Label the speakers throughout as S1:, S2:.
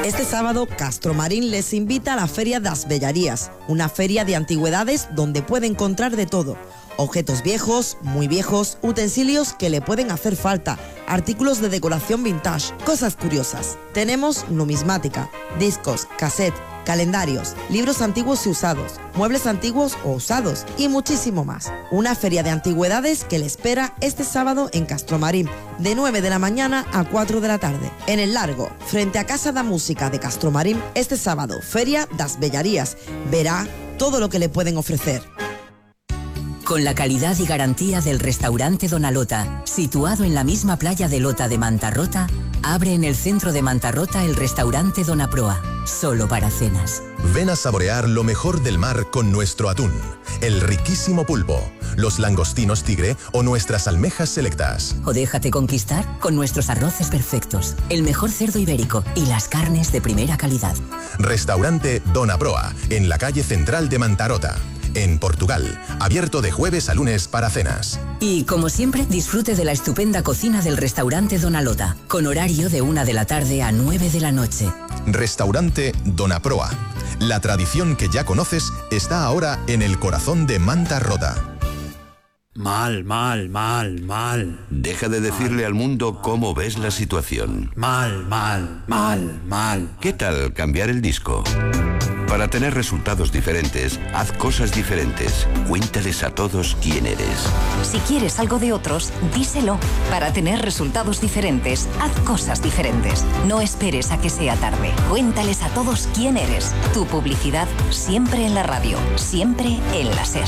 S1: Este sábado, Castromarín les invita a la Feria das Bellarías, una feria de antigüedades donde puede encontrar de todo. Objetos viejos, muy viejos, utensilios que le pueden hacer falta, artículos de decoración vintage, cosas curiosas. Tenemos numismática, discos, cassette, calendarios, libros antiguos y usados, muebles antiguos o usados y muchísimo más. Una feria de antigüedades que le espera este sábado en Castromarín, de 9 de la mañana a 4 de la tarde. En el Largo, frente a Casa da Música de Castromarín, este sábado, Feria das Bellarías. Verá todo lo que le pueden ofrecer.
S2: Con la calidad y garantía del restaurante Dona Lota, situado en la misma playa de Lota de Mantarrota, abre en el centro de Mantarrota el restaurante Dona Proa, solo para cenas.
S3: Ven a saborear lo mejor del mar con nuestro atún, el riquísimo pulpo, los langostinos tigre o nuestras almejas selectas.
S2: O déjate conquistar con nuestros arroces perfectos, el mejor cerdo ibérico y las carnes de primera calidad.
S3: Restaurante Dona Proa, en la calle central de Mantarrota. En Portugal, abierto de jueves a lunes para cenas.
S2: Y como siempre, disfrute de la estupenda cocina del restaurante Dona Lota, con horario de 1 de la tarde a 9 de la noche.
S3: Restaurante Dona Proa. La tradición que ya conoces está ahora en el corazón de Mantarrota.
S4: Mal.
S5: Deja de decirle al mundo cómo ves la situación.
S4: Mal.
S5: ¿Qué tal cambiar el disco? Para tener resultados diferentes, haz cosas diferentes. Cuéntales a todos quién eres.
S6: Si quieres algo de otros, díselo. Para tener resultados diferentes, haz cosas diferentes. No esperes a que sea tarde. Cuéntales a todos quién eres. Tu publicidad siempre en la radio, siempre en la SER.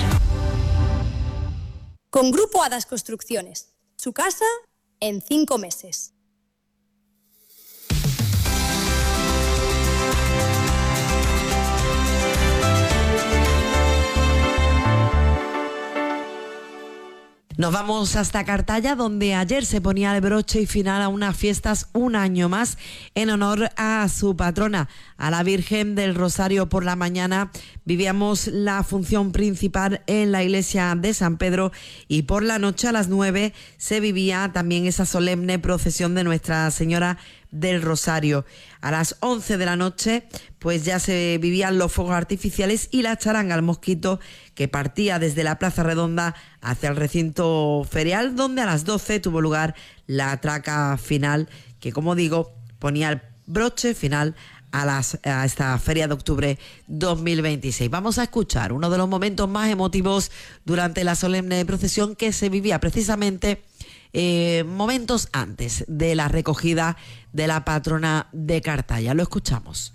S7: Con Grupo Hadas Construcciones. Su casa en 5 meses.
S1: Nos vamos hasta Cartaya, donde ayer se ponía el broche y final a unas fiestas un año más en honor a su patrona, a la Virgen del Rosario. Por la mañana vivíamos la función principal en la iglesia de San Pedro y por la noche a las 9 se vivía también esa solemne procesión de Nuestra Señora del Rosario. A las 11 de la noche pues ya se vivían los fuegos artificiales y la charanga al mosquito, que partía desde la Plaza Redonda hacia el recinto ferial, donde a las 12 tuvo lugar la traca final, que como digo ponía el broche final a esta Feria de Octubre 2026. Vamos a escuchar uno de los momentos más emotivos durante la solemne procesión, que se vivía precisamente momentos antes de la recogida de la patrona de Cartaya. Lo escuchamos.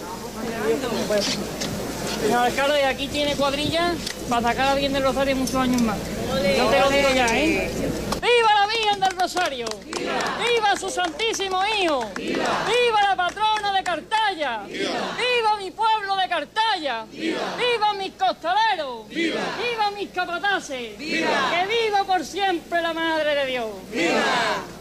S8: Señor alcalde, aquí tiene cuadrilla para sacar a alguien del Rosario muchos años más. Yo te lo digo ya, ¿eh? ¡Viva la Virgen del Rosario! ¡Viva! ¡Viva su Santísimo Hijo! ¡Viva! ¡Viva la patrona de Cartaya! ¡Viva! ¡Viva mi pueblo de Cartaya! ¡Viva! ¡Viva mis costaleros! ¡Viva! ¡Viva mis capataces! ¡Viva! ¡Que viva por siempre la Madre de Dios! ¡Viva!